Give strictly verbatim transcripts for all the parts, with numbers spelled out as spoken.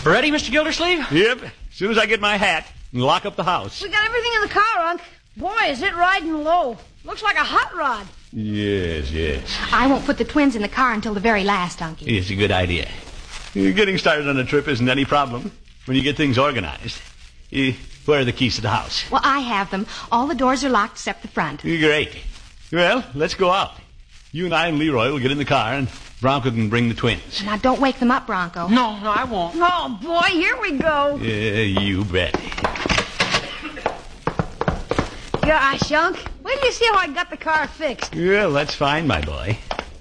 Ready, Mister Gildersleeve? Yep. As soon as I get my hat and lock up the house. We got everything in the car, Unc. Boy, is it riding low. Looks like a hot rod. Yes, yes. I won't put the twins in the car until the very last, Unky. It's a good idea. Getting started on a trip isn't any problem when you get things organized. Eh, Where are the keys to the house? Well, I have them. All the doors are locked except the front. Great. Well, let's go out. You and I and Leroy will get in the car, and Bronco can bring the twins. Now, don't wake them up, Bronco. No, no, I won't. Oh, boy, here we go. Yeah, you bet. Gosh, Unc. Wait till you see how I got the car fixed. Well, that's fine, my boy.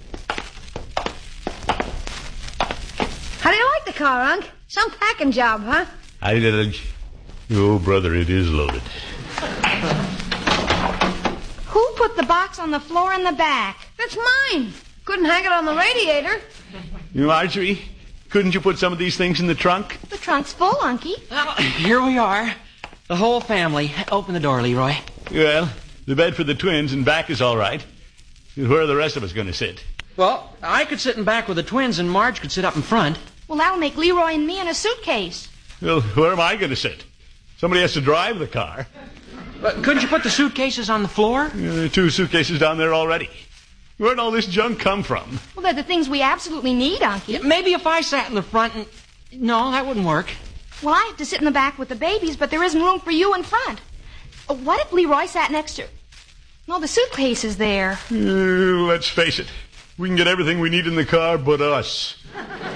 How do you like the car, Unc? Some packing job, huh? I did. Oh, brother, it is loaded. Who put the box on the floor in the back? That's mine. Couldn't hang it on the radiator. Marjorie, couldn't you put some of these things in the trunk? The trunk's full, Unky. Well, here we are. The whole family. Open the door, Leroy. Well, the bed for the twins and back is all right. Where are the rest of us going to sit? Well, I could sit in back with the twins, and Marge could sit up in front. Well, that'll make Leroy and me in a suitcase. Well, where am I going to sit? Somebody has to drive the car. But couldn't you put the suitcases on the floor? Uh, there are two suitcases down there already. Where'd all this junk come from? Well, they're the things we absolutely need, Unky. Yeah, maybe if I sat in the front and... No, that wouldn't work. Well, I have to sit in the back with the babies, but there isn't room for you in front. Uh, What if Leroy sat next to... No, the suitcase is there. Uh, let's face it. We can get everything we need in the car but us.